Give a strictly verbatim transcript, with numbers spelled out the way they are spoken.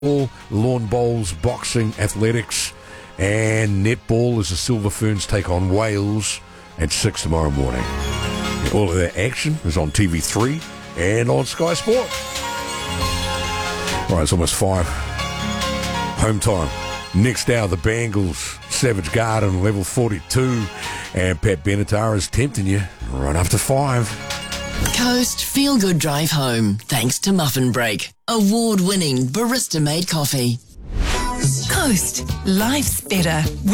All lawn bowls, boxing, athletics, and netball as the Silver Ferns take on Wales at six tomorrow morning. All of that action is on T V three and on Sky Sport. All right, it's almost five. Home time. Next hour, the Bangles, Savage Garden, level forty-two. And Pat Benatar is tempting you right after five. Coast Feel Good Drive Home, thanks to Muffin Break, award-winning barista-made coffee. Coast, life's better.